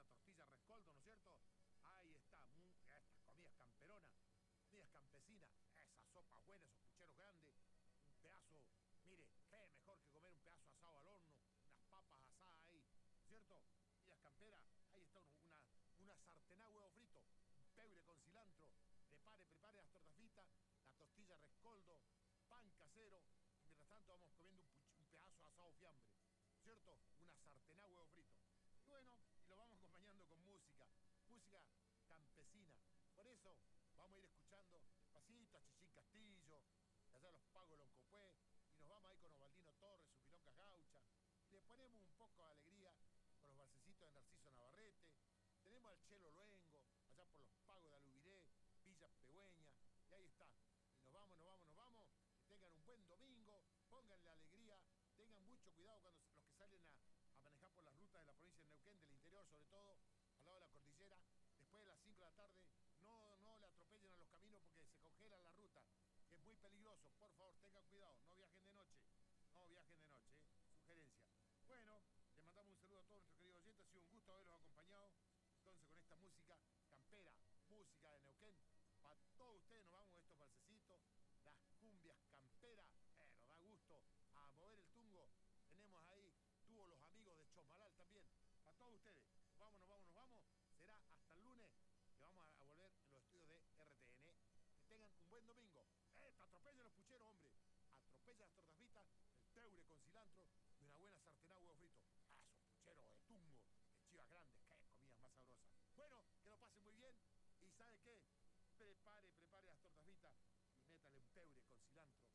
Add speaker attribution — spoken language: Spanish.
Speaker 1: una tortilla rescoldo, ¿no es cierto? Ahí está, estas comidas camperonas, comidas campesinas, esa sopa buena, esos pucheros grandes, un pedazo, mire, qué mejor que comer un pedazo asado al horno, unas papas asadas ahí, ¿cierto? Comidas camperas, ahí está una sartená huevo frito, un pebre con cilantro, prepare las tortas fritas, la tortilla rescoldo, pan casero, y mientras tanto vamos comiendo un pedazo de asado fiambre, ¿cierto? Una sartená huevo frito. Y bueno, y lo vamos acompañando con música, música campesina. Por eso vamos a ir escuchando despacito a Chichín Castillo, allá los Pagos Loncopué, y nos vamos ahí con Osvaldino Torres, sus milongas gauchas. Le ponemos un poco de alegría con los balsecitos de Narciso Navarrete. Tenemos al Chelo Luengo, allá por los Pagos de Alubiré, Villa Pegüeña, y ahí está. Y nos vamos. Que tengan un buen domingo, pónganle alegría, tengan mucho cuidado cuando los que salen a manejar por las rutas de la provincia de Neuquén, del interior sobre todo, al lado de la cordillera. Después de las 5 de la tarde, no le atropellen a los caminos porque se congela la ruta. Es muy peligroso, por favor, tengan cuidado, no viajen de noche. No viajen de noche, sugerencia. Bueno, les mandamos un saludo a todos nuestros queridos oyentes, ha sido un gusto haberlos acompañado. Entonces, con esta música campera, música de Neuquén, para todos ustedes nos vamos estos balsecitos, las cumbias camperas, nos da gusto a mover el tungo. Tenemos ahí, tuvo los amigos de Chosmalal también. Para todos ustedes, nos vamos. Será hasta el lunes que vamos a volver en los estudios de RTN. Que tengan un buen domingo. Te atropellen los pucheros, hombre. Atropella las tortas fritas, el teure con cilantro y una buena sartená huevo frito. Esos pucheros de tungo, de chivas grandes, qué comidas más sabrosas. Bueno, que lo pasen muy bien. ¿Y sabe qué? Prepare las tortas fritas y métale un teure con cilantro